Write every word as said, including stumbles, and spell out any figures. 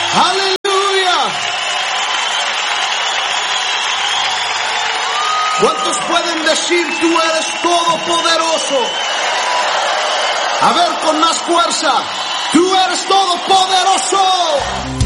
Aleluya. ¿Cuántos pueden decir tú eres todopoderoso? A ver, con más fuerza. Tú eres todopoderoso.